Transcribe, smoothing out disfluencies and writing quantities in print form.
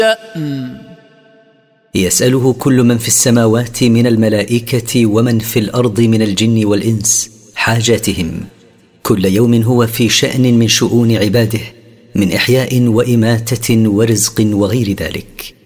يسأله كل من في السماوات من الملائكة ومن في الأرض من الجن والإنس حاجاتهم. كل يوم هو في شأن من شؤون عباده، من إحياء وإماتة ورزق وغير ذلك.